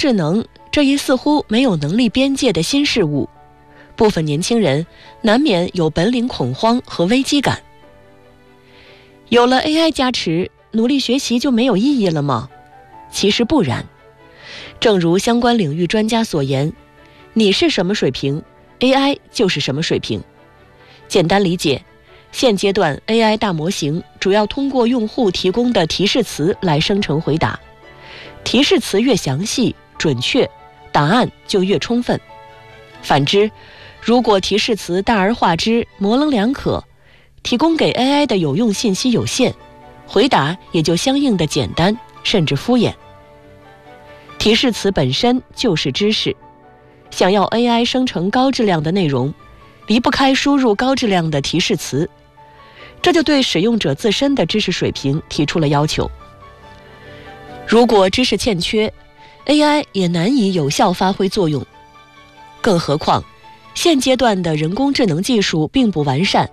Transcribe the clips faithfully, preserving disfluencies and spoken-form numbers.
智能这一似乎没有能力边界的新事物，部分年轻人难免有本领恐慌和危机感。有了 A I 加持，努力学习就没有意义了吗？其实不然。正如相关领域专家所言，你是什么水平， A I 就是什么水平。简单理解，现阶段 A I 大模型主要通过用户提供的提示词来生成回答，提示词越详细准确，答案就越充分。反之，如果提示词大而化之，模棱两可，提供给 A I 的有用信息有限，回答也就相应的简单甚至敷衍。提示词本身就是知识，想要 A I 生成高质量的内容，离不开输入高质量的提示词，这就对使用者自身的知识水平提出了要求。如果知识欠缺， A I 也难以有效发挥作用。更何况，现阶段的人工智能技术并不完善，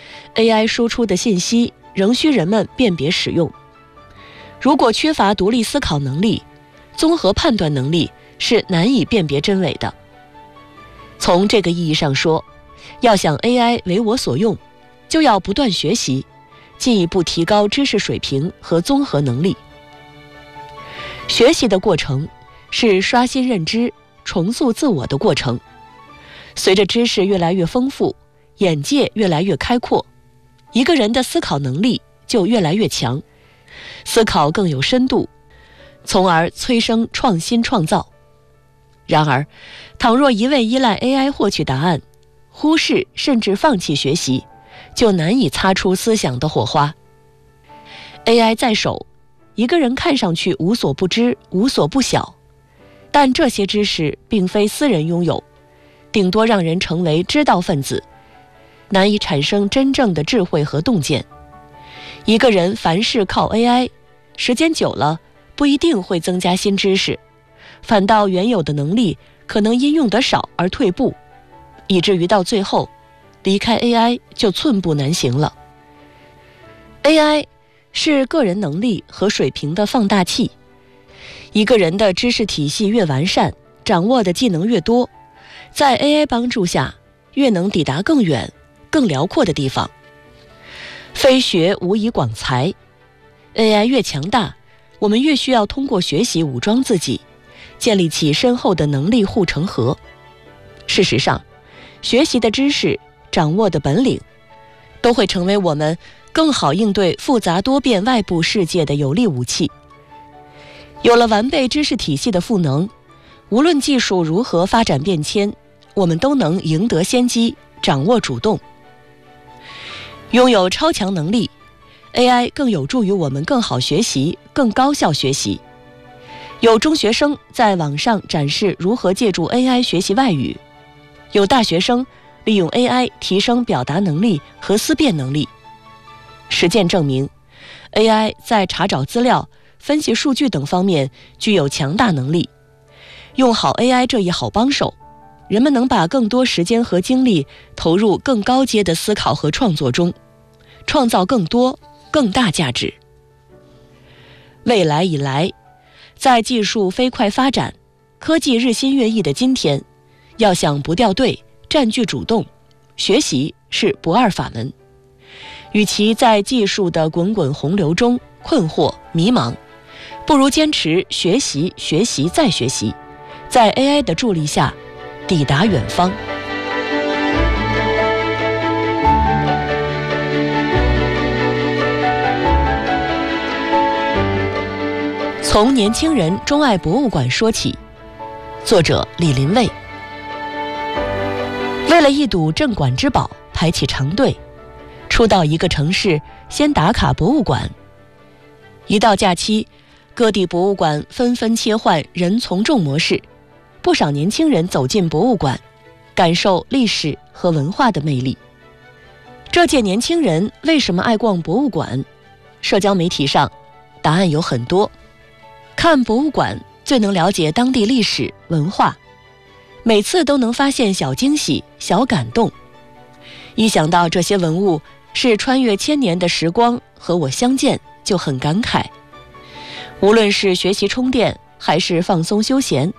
A I 输出的信息仍需人们辨别使用。如果缺乏独立思考能力，综合判断能力是难以辨别真伪的。从这个意义上说，要想 A I 为我所用，就要不断学习，进一步提高知识水平和综合能力。学习的过程是刷新认知、重塑自我的过程。随着知识越来越丰富，眼界越来越开阔，一个人的思考能力就越来越强，思考更有深度，从而催生创新创造。然而，倘若一味依赖 A I 获取答案，忽视甚至放弃学习，就难以擦出思想的火花。A I 在手，一个人看上去无所不知、无所不晓，但这些知识并非私人拥有，顶多让人成为知道分子，难以产生真正的智慧和洞见。一个人凡事靠 A I， 时间久了，不一定会增加新知识，反倒原有的能力可能因用得少而退步，以至于到最后，离开 A I 就寸步难行了。A I 是个人能力和水平的放大器，一个人的知识体系越完善，掌握的技能越多，在 A I 帮助下，越能抵达更远、更辽阔的地方。非学无以广才， A I 越强大，我们越需要通过学习武装自己，建立起深厚的能力护城河。事实上，学习的知识、掌握的本领，都会成为我们更好应对复杂多变外部世界的有力武器。有了完备知识体系的赋能，无论技术如何发展变迁，我们都能赢得先机，掌握主动。拥有超强能力， A I 更有助于我们更好学习、更高效学习。有中学生在网上展示如何借助 A I 学习外语，有大学生利用 A I 提升表达能力和思辨能力。实践证明， A I 在查找资料、分析数据等方面具有强大能力。用好 A I 这一好帮手，人们能把更多时间和精力投入更高阶的思考和创作中，创造更多、更大价值。未来以来，在技术飞快发展、科技日新月异的今天，要想不掉队、占据主动，学习是不二法门。与其在技术的滚滚洪流中困惑迷茫，不如坚持学习、学习再学习，在 A I 的助力下抵达远方。从年轻人钟爱博物馆说起，作者李林蔚。为了一睹镇馆之宝，排起长队，初到一个城市，先打卡博物馆。一到假期，各地博物馆纷纷切换人从众模式，不少年轻人走进博物馆，感受历史和文化的魅力。这届年轻人为什么爱逛博物馆？社交媒体上答案有很多。看博物馆最能了解当地历史文化，每次都能发现小惊喜、小感动。一想到这些文物是穿越千年的时光和我相见，就很感慨。无论是学习充电还是放松休闲，